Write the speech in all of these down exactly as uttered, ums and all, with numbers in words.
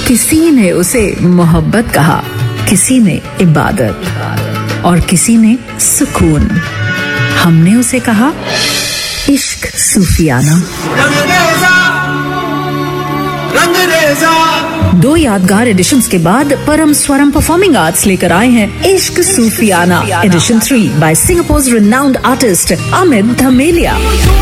किसी ने उसे मोहब्बत कहा, किसी ने इबादत और किसी ने सुकून। हमने उसे कहा इश्क सूफियाना। दो यादगार एडिशंस के बाद परम स्वरम परफॉर्मिंग आर्ट्स लेकर आए हैं इश्क सूफियाना addition three by सिंगापुर's renowned artist Amit धमेलिया।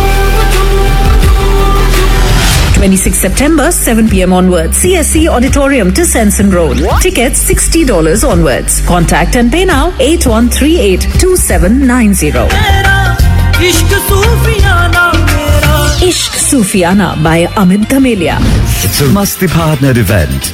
twenty-sixth September, seven p m onwards, C S C Auditorium to Sensen Road. Tickets sixty dollars onwards. Contact and pay now eight one three eight two seven nine zero. Ishq Sufiana by Amit Dhamelia. It's a Masti Partner event.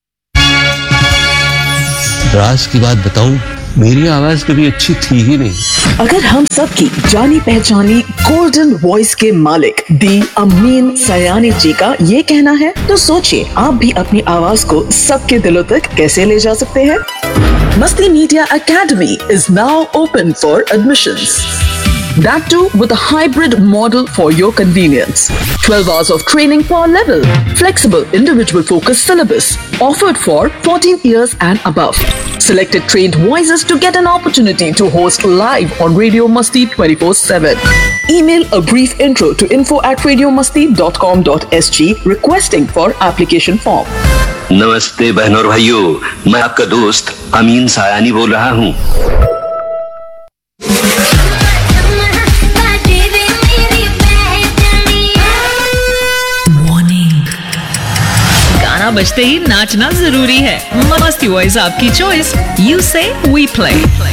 राज की बात बताऊं, मेरी आवाज कभी अच्छी थी ही नहीं। अगर हम सब की जानी पहचानी गोल्डन वॉइस के मालिक दी अमीन सयानी जी का ये कहना है, तो सोचिए आप भी अपनी आवाज को सबके दिलों तक कैसे ले जा सकते हैं। मस्ती media academy is now open for admissions. That too with a hybrid model for your convenience. twelve hours of training per level. Flexible individual focused syllabus. Offered for fourteen years and above. Selected trained voices to get an opportunity to host live on Radio Masti twenty-four seven. Email a brief intro to info at radiomasti dot com dot s g requesting for application form. नमस्ते बहनों और भाइयों, मैं आपका दोस्त अमीन सायानी बोल रहा हूँ। बजते ही नाचना जरूरी है। मस्ती वॉइस आपकी चॉइस, यू से वी प्ले।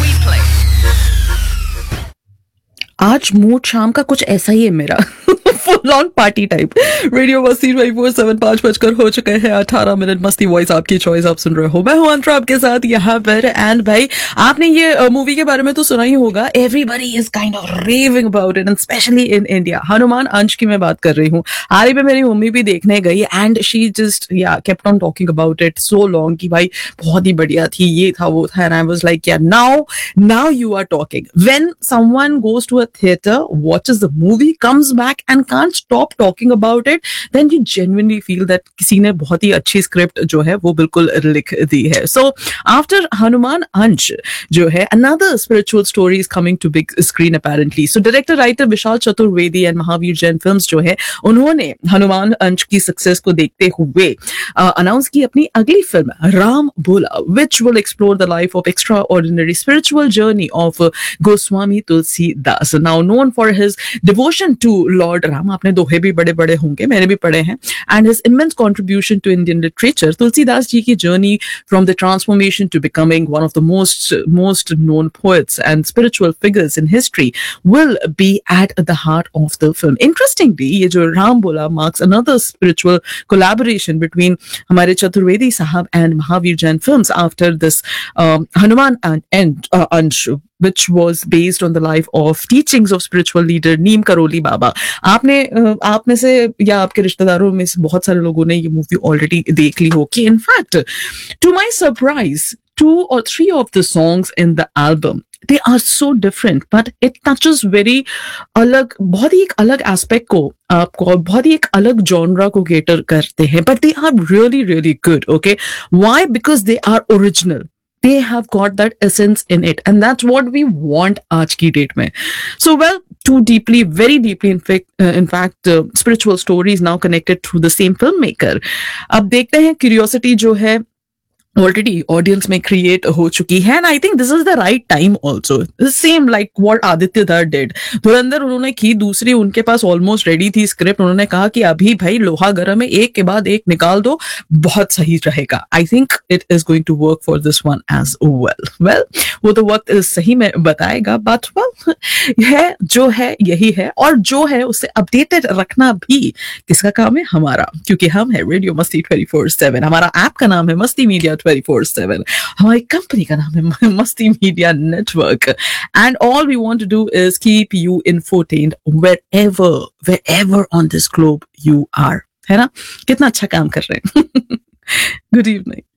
आज मूड शाम का कुछ ऐसा ही है मेरा, full on party type. Radio मस्ती ट्वेंटी फोर सेवन पांच बजकर हो चुके हैं अठारह मिनट। मस्ती वॉइस आपकी चॉइस आप सुन रहे हो, मैं हूं अंतरा आपके साथ यहाँ पर। एंड भाई आपने ये मूवी के बारे में तो सुना ही होगा, everybody is kind of raving about it, and specially in India. Hanuman अंश की मैं बात कर रही हूँ। हाल ही में मेरी मम्मी भी देखने गई एंड शी जस्ट या kept on talking about it so long कि भाई बहुत ही बढ़िया थी, ये था वो था। एंड आई वाज लाइक या now now you are talking. When someone goes to a theatre, watches the movie, comes back and can't stop talking about it, then you genuinely feel that किसी ने बहुत ही अच्छी script जो है वो बिल्कुल लिख दी है। सो आफ्टर हनुमान अंश जो है, another spiritual story is coming to big screen apparently. So director writer Vishal Chaturvedi and Mahavir Jain films जो है, उन्होंने हनुमान अंश की सक्सेस को देखते हुए अनाउंस uh, की अपनी अगली फिल्म राम बोला, which will explore the life of extraordinary spiritual journey of uh, Goswami Tulsidas, now known for his devotion to Lord Ram. आपने दोहे भी बड़े बड़े होंगे, मैंने भी पढ़े हैं। And his immense contribution to Indian literature. Tulsidas ji की journey from the transformation to becoming one of the most most known poets and spiritual figures in history will be at the heart of the film. Interestingly, ये जो राम बोला marks another spiritual collaboration between हमारे चतुर्वेदी साहब and Mahavir Jain films after this um, Hanuman and, and uh, Ansh, which was based on the life of teachings of spiritual leader Neem Karoli Baba. आपने आप में से या आपके रिश्तेदारों में से बहुत सारे लोगों ने ये मूवी ऑलरेडी देख ली होगी। In fact to my surprise, two or three of the songs in the album, they are so different, but it touches very अलग, बहुत ही एक अलग एस्पेक्ट को आपको, बहुत ही एक अलग जॉनरा को केटर करते हैं, but they are really really good. Okay, why? Because they are original. They have got that essence in it, and that's what we want आज की डेट में. So well, too deeply, very deeply, in fact, uh, in fact, uh, spiritual stories now connected through the same filmmaker. अब देखते हैं curiosity जो है already audience में create हो चुकी है, and I think this is the right time also, same like what Aditya धर डिड। धुरंधर उन्होंने की, दूसरी उनके पास ऑलमोस्ट रेडी थी स्क्रिप्ट, उन्होंने कहा कि अभी भाई लोहा गर्म है, एक के बाद एक निकाल दो, बहुत सही रहेगा। I think it is going to work for this one as well. Well वो तो वक्त सही में बताएगा, बट वेल है जो है यही है, और जो है उसे अपडेटेड रखना भी किसका काम है? हमारा, क्योंकि हम है रेडियो मस्ती ट्वेंटी फोर सेवन। हमारा ऐप का नाम है मस्ती मीडिया ट्वेंटी फोर सेवन, हमारी कंपनी का नाम है मस्ती media network, and all we want to do is keep you इन्फोटेन्ड wherever wherever on this globe you are, है ना? कितना अच्छा काम कर रहे हैं। Good evening.